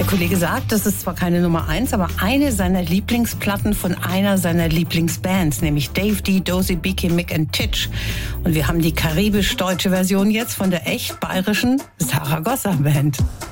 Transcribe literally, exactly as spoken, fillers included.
Kollege sagt, das ist zwar keine Nummer eins, aber eine seiner Lieblingsplatten von einer seiner Lieblingsbands, nämlich Dave D, Dozy, Beaky, Mick and Titch. Und wir haben die karibisch-deutsche Version jetzt von der echt bayerischen Saragossa Band.